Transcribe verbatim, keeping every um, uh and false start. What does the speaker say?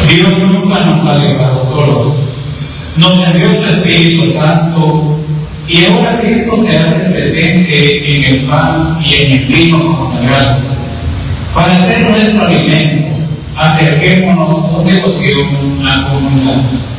Dios nunca nos ha dejado solos. Nos envió su Espíritu Santo y ahora Cristo se hace presente en el pan y en el vino consagrado. Para ser nuestro alimento, acerquémonos con devoción a comunidad.